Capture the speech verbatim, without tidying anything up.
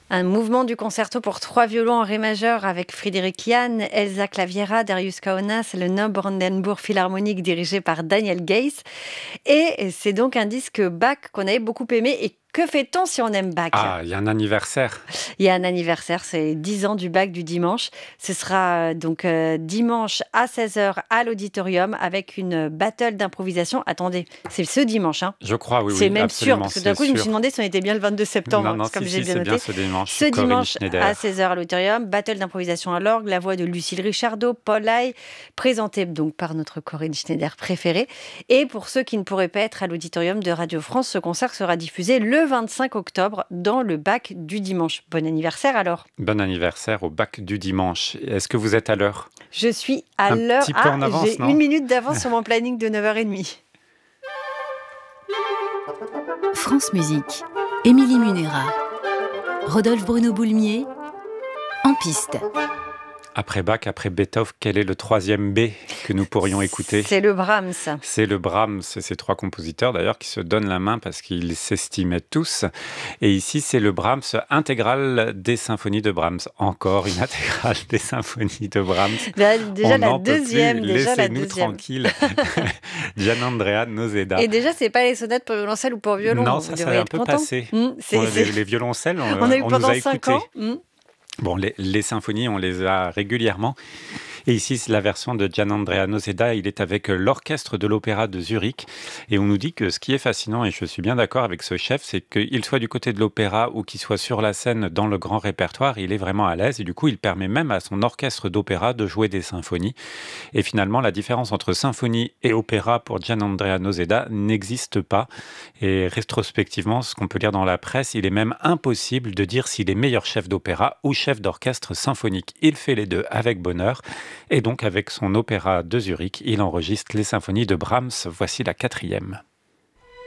Un mouvement du concerto pour trois violons en ré majeur avec Frédéric Jahn, Elsa Claviera, Darius Kaunas, le Noble Brandenburg Philharmonique dirigé par Daniel Geiss. Et c'est donc un disque Bach qu'on avait beaucoup aimé. Et que fait-on si on aime Bach ? Ah, il y a un anniversaire. Il y a un anniversaire, c'est dix ans du Bach du dimanche. Ce sera donc euh, dimanche à seize heures à l'auditorium avec une battle d'improvisation. Attendez, c'est ce dimanche, hein ? Je crois, oui, C'est oui, même sûr, absolument, parce que d'un c'est coup, je me sûr. suis demandé si on était bien le vingt-deux septembre, Non, non, comme si, j'ai si, bien c'est noté. bien ce dimanche. Ce Corinne dimanche Schneider. à seize heures à l'auditorium, battle d'improvisation à l'orgue, la voix de Lucille Richardot, Paul Haye, présentée donc par notre Corinne Schneider préférée. Et pour ceux qui ne pourraient pas être à l'auditorium de Radio France, ce concert sera diffusé le vingt-cinq octobre dans le Bach du dimanche. Bon anniversaire alors. Bon anniversaire au Bach du dimanche. Est-ce que vous êtes à l'heure ? Je suis à Un l'heure. petit peu Ah, en avance, j'ai non une minute d'avance sur mon planning de neuf heures trente. France Musique. Émilie Munera. Rodolphe Bruno Boulmier. En piste. Après Bach, après Beethoven, quel est le troisième B que nous pourrions écouter ? C'est le Brahms. C'est le Brahms, ces trois compositeurs d'ailleurs qui se donnent la main parce qu'ils s'estimaient tous. Et ici, c'est le Brahms intégral des symphonies de Brahms. Encore une intégrale des symphonies de Brahms. Là, déjà On la n'en peut deuxième, plus. déjà la Laissez-nous deuxième. tranquilles. Gianandrea Noseda. Et déjà, c'est pas les sonates pour violoncelle ou pour violon. Non, Vous ça, ça devriez a un être peu content. passé. Mmh, c'est, Bon, c'est... les, les violoncelles, on, On a eu on pendant nous a cinq écoutés. ans. Mmh. Bon, les, les symphonies, on les a régulièrement. Et ici, c'est la version de Gianandrea Noseda. Il est avec l'orchestre de l'Opéra de Zurich. Et on nous dit que ce qui est fascinant, et je suis bien d'accord avec ce chef, c'est qu'il soit du côté de l'opéra ou qu'il soit sur la scène dans le grand répertoire, il est vraiment à l'aise. Et du coup, il permet même à son orchestre d'opéra de jouer des symphonies. Et finalement, la différence entre symphonie et opéra pour Gianandrea Noseda n'existe pas. Et rétrospectivement, ce qu'on peut lire dans la presse, il est même impossible de dire s'il est meilleur chef d'opéra ou chef d'orchestre symphonique. Il fait les deux avec bonheur. Et donc, avec son opéra de Zurich, il enregistre les symphonies de Brahms. Voici la quatrième.